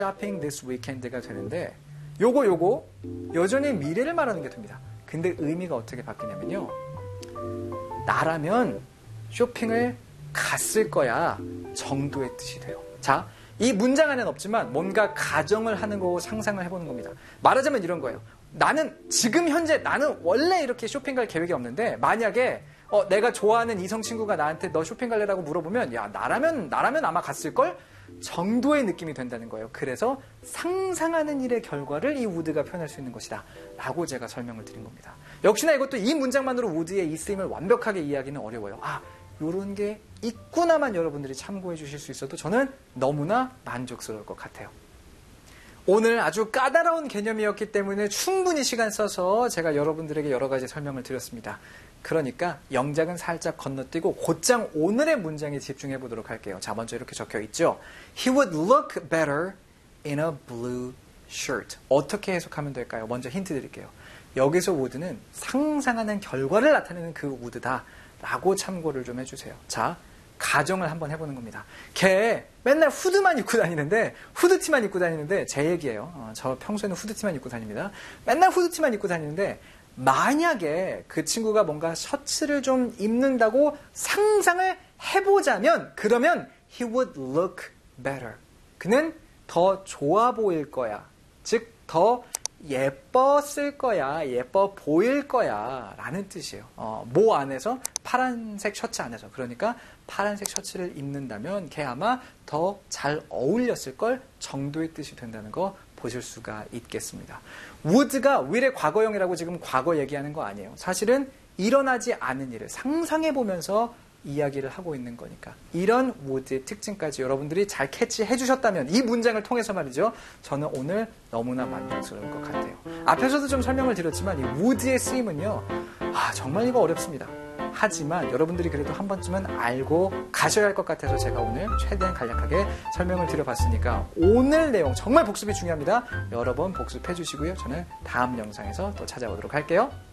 shopping this weekend가 되는데 요거 여전히 미래를 말하는 게 됩니다. 근데 의미가 어떻게 바뀌냐면요. 나라면 쇼핑을 갔을 거야 정도의 뜻이 돼요. 자, 이 문장 안에는 없지만 뭔가 가정을 하는 거고 상상을 해보는 겁니다. 말하자면 이런 거예요. 지금 현재 나는 원래 이렇게 쇼핑 갈 계획이 없는데 만약에 내가 좋아하는 이성 친구가 나한테 너 쇼핑 갈래라고 물어보면 야 나라면 아마 갔을걸? 정도의 느낌이 된다는 거예요. 그래서 상상하는 일의 결과를 이 would가 표현할 수 있는 것이다 라고 제가 설명을 드린 겁니다. 역시나 이것도 이 문장만으로 would의 이 쓰임을 완벽하게 이해하기는 어려워요. 요런 게 있구나만 여러분들이 참고해 주실 수 있어도 저는 너무나 만족스러울 것 같아요. 오늘 아주 까다로운 개념이었기 때문에 충분히 시간 써서 제가 여러분들에게 여러 가지 설명을 드렸습니다. 그러니까 영작은 살짝 건너뛰고 곧장 오늘의 문장에 집중해 보도록 할게요. 자, 먼저 이렇게 적혀 있죠. He would look better in a blue shirt. 어떻게 해석하면 될까요? 먼저 힌트 드릴게요. 여기서 would는 상상하는 결과를 나타내는 그 would다 라고 참고를 좀 해주세요. 자, 가정을 한번 해보는 겁니다. 걔 맨날 후드티만 입고 다니는데 제 얘기예요. 저 평소에는 후드티만 입고 다닙니다. 맨날 후드티만 입고 다니는데 만약에 그 친구가 뭔가 셔츠를 좀 입는다고 상상을 해보자면 그러면 he would look better. 그는 더 좋아 보일 거야. 즉 더 예뻤을 거야. 예뻐 보일 거야 라는 뜻이에요. 모 안에서 파란색 셔츠 안에서. 그러니까 파란색 셔츠를 입는다면 걔 아마 더 잘 어울렸을 걸 정도의 뜻이 된다는 거 보실 수가 있겠습니다. would가 will의 과거형이라고 지금 과거 얘기하는 거 아니에요. 사실은 일어나지 않은 일을 상상해보면서 이야기를 하고 있는 거니까 이런 would의 특징까지 여러분들이 잘 캐치해 주셨다면 이 문장을 통해서 말이죠. 저는 오늘 너무나 만족스러울 것 같아요. 앞에서도 좀 설명을 드렸지만 이 would의 쓰임은요. 정말 이거 어렵습니다. 하지만 여러분들이 그래도 한 번쯤은 알고 가셔야 할 것 같아서 제가 오늘 최대한 간략하게 설명을 드려봤으니까 오늘 내용 정말 복습이 중요합니다. 여러 번 복습해 주시고요. 저는 다음 영상에서 또 찾아오도록 할게요.